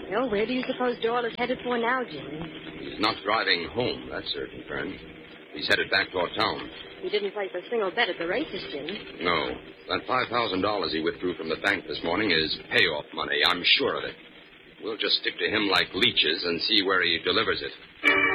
Well, where do you suppose Doyle is headed for now, Jimmy? He's not driving home, that's certain, Fern. He's headed back toward town. He didn't place a single bet at the races, Jimmy. No. That $5,000 he withdrew from the bank this morning is payoff money. I'm sure of it. We'll just stick to him like leeches and see where he delivers it.